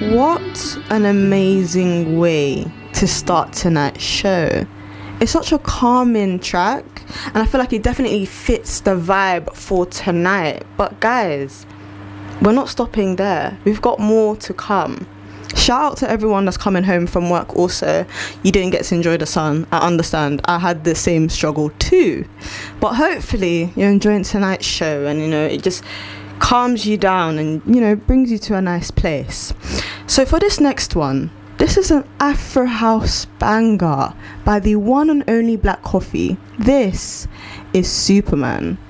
What an amazing way to start tonight's show. It's such a calming track, and I feel like it definitely fits the vibe for tonight. But guys, we're not stopping there. We've got more to come. Shout out to everyone that's coming home from work also. You didn't get to enjoy the sun. I understand. I had the same struggle too. But hopefully you're enjoying tonight's show, and it just calms you down and brings you to a nice place. So for this next one, this is an Afro House banger by the one and only Black Coffee. This is Superman.